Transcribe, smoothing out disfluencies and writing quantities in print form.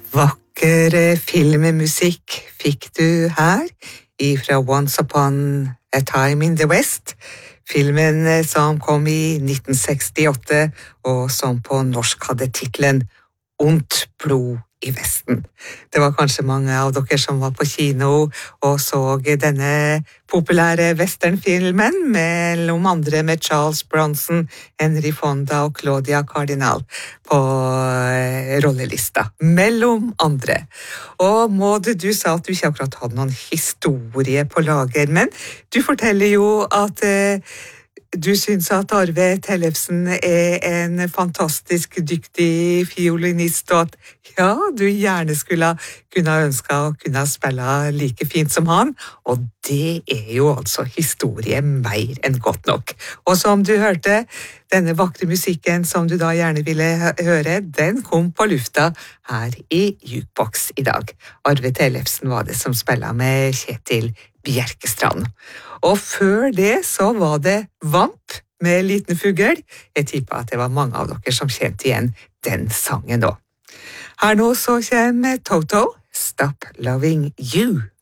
Vakkere filmmusikk fikk du her, ifra Once Upon a Time in the West, filmen som kom i 1968, og som på norsk hadde titlen Ondt blod i Vesten. Det var kanskje mange av dere som var på kino og så denne populære westernfilmen, mellom andre med Charles Bronson, Henry Fonda og Claudia Cardinal på rollelista. Mellom andre. Og Maud, du sa at du ikke akkurat hadde noen historie på lager, men du forteller jo at du syns at Arve Tellefsen en fantastisk dyktig fiolinist, og at ja, du gjerne skulle kunne ønske å kunne spille like fint som han, og det jo altså historie mer enn godt nok. Og som du hørte, denne vakre musikken som du da gjerne ville høre, den kom på lufta her i Jukebox i dag. Arve Tellefsen var det som spillet med Kjetil Bjerkestrand. Og før det så var det Vamp med Liten fugl. Jeg tipper at det var mange av dere som kjente igjen den sangen da. Her nå så kommer Toto, Stop Loving You.